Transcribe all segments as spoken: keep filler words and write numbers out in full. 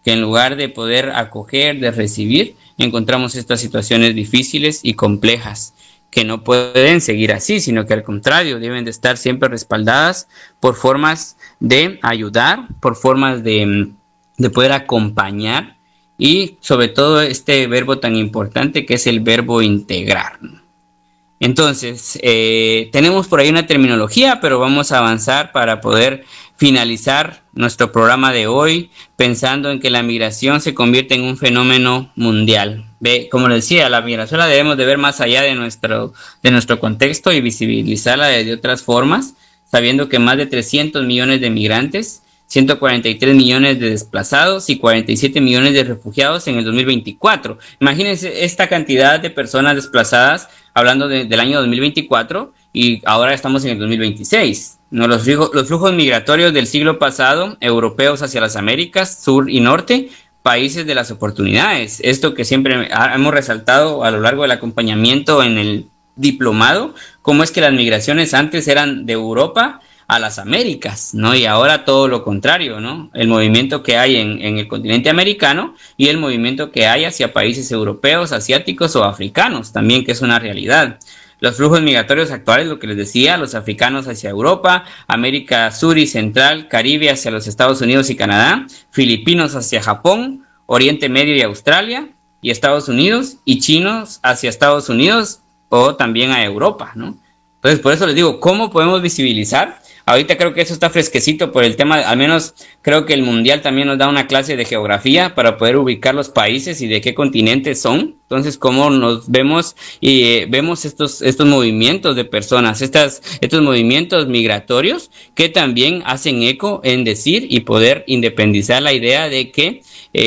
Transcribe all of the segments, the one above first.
que en lugar de poder acoger, de recibir, encontramos estas situaciones difíciles y complejas, que no pueden seguir así, sino que al contrario, deben de estar siempre respaldadas por formas de ayudar, por formas de, de poder acompañar y sobre todo este verbo tan importante que es el verbo integrar. Entonces, eh, tenemos por ahí una terminología, pero vamos a avanzar para poder finalizar nuestro programa de hoy pensando en que la migración se convierte en un fenómeno mundial. Ve, como les decía, la migración la debemos de ver más allá de nuestro, de nuestro contexto y visibilizarla de, de otras formas, sabiendo que más de trescientos millones de migrantes, ciento cuarenta y tres millones de desplazados y cuarenta y siete millones de refugiados en el dos mil veinticuatro. Imagínense esta cantidad de personas desplazadas hablando de, del año dos mil veinticuatro y ahora estamos en el dos mil veintiséis. ¿No? Los, flujos, los flujos migratorios del siglo pasado, europeos hacia las Américas, sur y norte, países de las oportunidades. Esto que siempre hemos resaltado a lo largo del acompañamiento en el diplomado, cómo es que las migraciones antes eran de Europa a las Américas, ¿no? Y ahora todo lo contrario, ¿no? El movimiento que hay en, en el continente americano y el movimiento que hay hacia países europeos, asiáticos o africanos también, que es una realidad. Los flujos migratorios actuales, lo que les decía, los africanos hacia Europa, América Sur y Central, Caribe hacia los Estados Unidos y Canadá, filipinos hacia Japón, Oriente Medio y Australia y Estados Unidos, y chinos hacia Estados Unidos o también a Europa, ¿no? Entonces, por eso les digo, ¿cómo podemos visibilizar? Ahorita creo que eso está fresquecito por el tema, al menos creo que el Mundial también nos da una clase de geografía para poder ubicar los países y de qué continentes son. Entonces, cómo nos vemos y eh, vemos estos, estos movimientos de personas, estas, estos movimientos migratorios que también hacen eco en decir y poder independizar la idea de que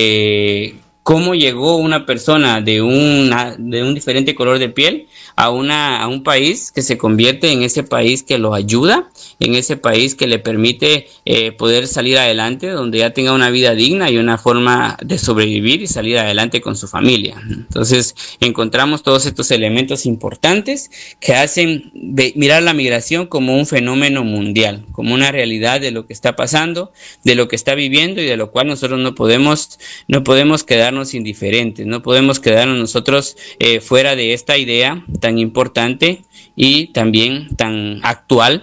eh, cómo llegó una persona de, una, de un diferente color de piel a, una, a un país que se convierte en ese país que lo ayuda, en ese país que le permite eh, poder salir adelante, donde ya tenga una vida digna y una forma de sobrevivir y salir adelante con su familia. Entonces encontramos todos estos elementos importantes que hacen mirar la migración como un fenómeno mundial, como una realidad de lo que está pasando, de lo que está viviendo y de lo cual nosotros no podemos, no podemos quedarnos indiferentes, no podemos quedarnos nosotros eh, fuera de esta idea tan importante y también tan actual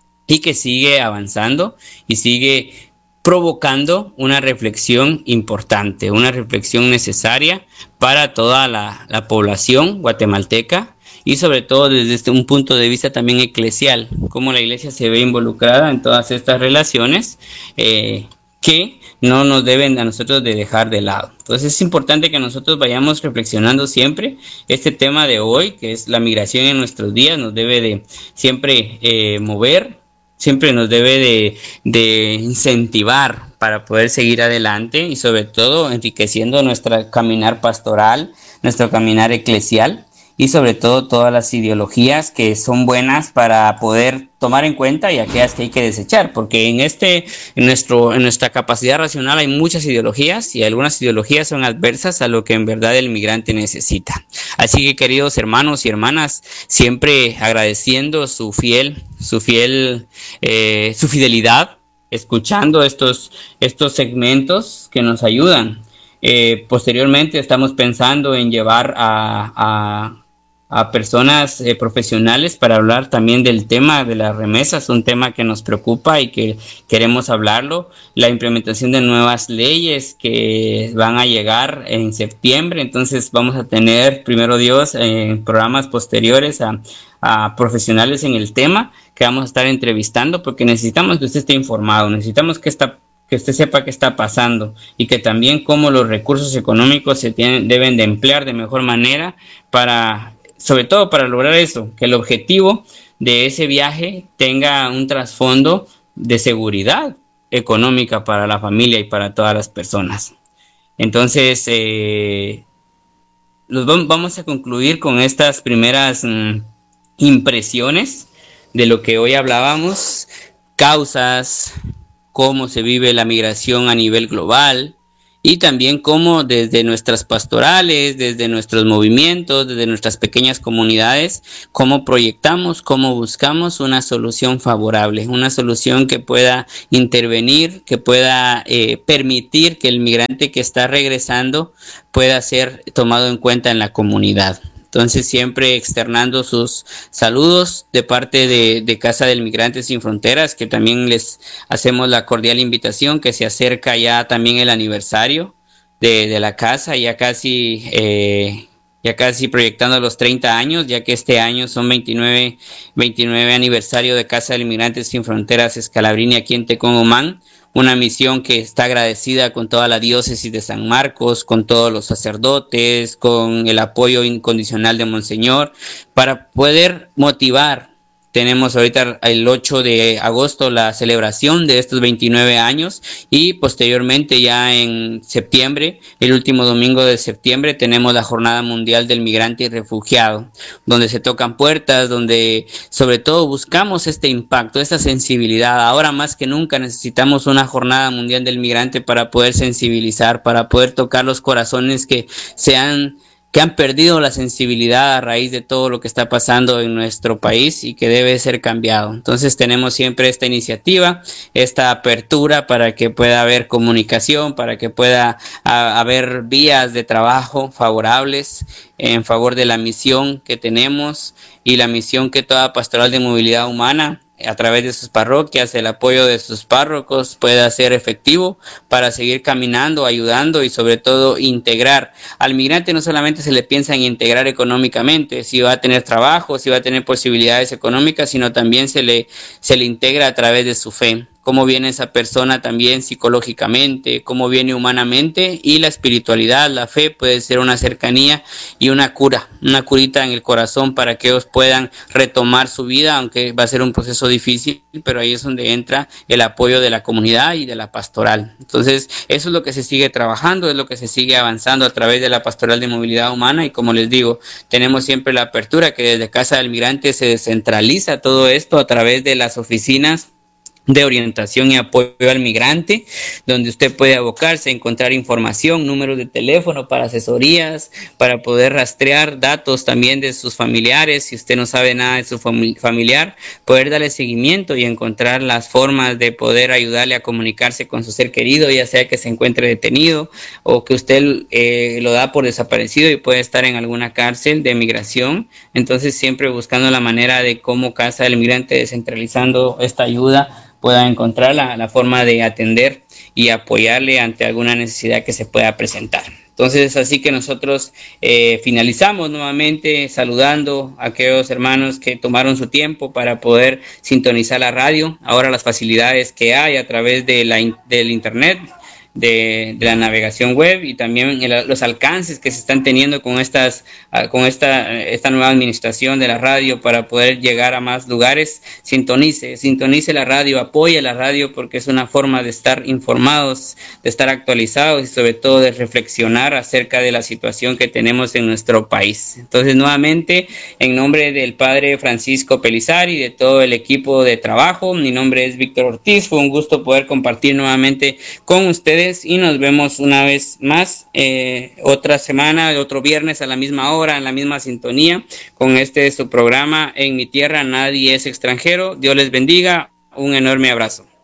y que sigue avanzando y sigue provocando una reflexión importante, una reflexión necesaria para toda la, la población guatemalteca y sobre todo desde un punto de vista también eclesial, cómo la iglesia se ve involucrada en todas estas relaciones eh, que no nos deben a nosotros de dejar de lado. Entonces es importante que nosotros vayamos reflexionando siempre este tema de hoy, que es la migración en nuestros días, nos debe de siempre eh, mover, siempre nos debe de, de incentivar para poder seguir adelante y sobre todo enriqueciendo nuestro caminar pastoral, nuestro caminar eclesial y sobre todo todas las ideologías que son buenas para poder tomar en cuenta y aquellas que hay que desechar, porque en este, en nuestro, en nuestra capacidad racional hay muchas ideologías y algunas ideologías son adversas a lo que en verdad el migrante necesita. Así que queridos hermanos y hermanas, siempre agradeciendo su fiel, su fiel, eh, su fidelidad, escuchando estos, estos segmentos que nos ayudan. Eh, posteriormente estamos pensando en llevar a, a a personas eh, profesionales para hablar también del tema de las remesas, un tema que nos preocupa y que queremos hablarlo, la implementación de nuevas leyes que van a llegar en septiembre, entonces vamos a tener, primero Dios, en eh, programas posteriores a, a profesionales en el tema que vamos a estar entrevistando porque necesitamos que usted esté informado, necesitamos que esta que usted sepa qué está pasando y que también cómo los recursos económicos se tienen, deben de emplear de mejor manera para sobre todo para lograr eso, que el objetivo de ese viaje tenga un trasfondo de seguridad económica para la familia y para todas las personas. Entonces, eh, los vamos a concluir con estas primeras mm, impresiones de lo que hoy hablábamos, causas, cómo se vive la migración a nivel global y también cómo desde nuestras pastorales, desde nuestros movimientos, desde nuestras pequeñas comunidades, cómo proyectamos, cómo buscamos una solución favorable, una solución que pueda intervenir, que pueda eh, permitir que el migrante que está regresando pueda ser tomado en cuenta en la comunidad. Entonces, siempre externando sus saludos de parte de, de Casa del Migrante Sin Fronteras, que también les hacemos la cordial invitación, que se acerca ya también el aniversario de, de la casa, ya casi, eh, ya casi proyectando los treinta años, ya que este año son veintinueve, veintinueve aniversario de Casa del Migrante Sin Fronteras Escalabrini aquí en Tecón, Omán. Una misión que está agradecida con toda la diócesis de San Marcos, con todos los sacerdotes, con el apoyo incondicional de Monseñor, para poder motivar. Tenemos ahorita el ocho de agosto la celebración de estos veintinueve años y posteriormente ya en septiembre, el último domingo de septiembre, tenemos la Jornada Mundial del Migrante y Refugiado, donde se tocan puertas, donde sobre todo buscamos este impacto, esta sensibilidad. Ahora más que nunca necesitamos una Jornada Mundial del Migrante para poder sensibilizar, para poder tocar los corazones que se han que han perdido la sensibilidad a raíz de todo lo que está pasando en nuestro país y que debe ser cambiado. Entonces tenemos siempre esta iniciativa, esta apertura para que pueda haber comunicación, para que pueda a, haber vías de trabajo favorables en favor de la misión que tenemos y la misión que toda pastoral de movilidad humana, a través de sus parroquias, el apoyo de sus párrocos pueda ser efectivo para seguir caminando, ayudando y sobre todo integrar. Al migrante no solamente se le piensa en integrar económicamente, si va a tener trabajo, si va a tener posibilidades económicas, sino también se le, se le integra a través de su fe. Cómo viene esa persona también psicológicamente, cómo viene humanamente, y la espiritualidad, la fe puede ser una cercanía y una cura, una curita en el corazón para que ellos puedan retomar su vida, aunque va a ser un proceso difícil, pero ahí es donde entra el apoyo de la comunidad y de la pastoral. Entonces, eso es lo que se sigue trabajando, es lo que se sigue avanzando a través de la pastoral de movilidad humana, y como les digo, tenemos siempre la apertura que desde Casa del Migrante se descentraliza todo esto a través de las oficinas de orientación y apoyo al migrante, donde usted puede abocarse, encontrar información, números de teléfono para asesorías, para poder rastrear datos también de sus familiares. Si usted no sabe nada de su fami- familiar, poder darle seguimiento y encontrar las formas de poder ayudarle a comunicarse con su ser querido, ya sea que se encuentre detenido o que usted eh, lo da por desaparecido y puede estar en alguna cárcel de migración. Entonces, siempre buscando la manera de cómo Casa del Migrante, descentralizando esta ayuda, pueda encontrar la, la forma de atender y apoyarle ante alguna necesidad que se pueda presentar. Entonces, así que nosotros eh, finalizamos nuevamente saludando a aquellos hermanos que tomaron su tiempo para poder sintonizar la radio. Ahora las facilidades que hay a través de la, del internet, De, de la navegación web, y también el, los alcances que se están teniendo con estas con esta, esta nueva administración de la radio para poder llegar a más lugares. Sintonice, sintonice la radio, apoye la radio, porque es una forma de estar informados, de estar actualizados y sobre todo de reflexionar acerca de la situación que tenemos en nuestro país. Entonces, nuevamente, en nombre del padre Francisco Pelizari y de todo el equipo de trabajo, mi nombre es Víctor Ortiz. Fue un gusto poder compartir nuevamente con ustedes y nos vemos una vez más eh, otra semana, otro viernes a la misma hora, en la misma sintonía, con este su programa En mi tierra nadie es extranjero. Dios les bendiga, un enorme abrazo.